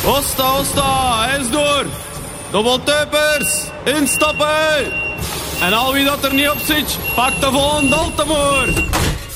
Osta, hij is door. Dobbeltuipers, instappen. En al wie dat er niet op zit, pakt de volgende Altemoer.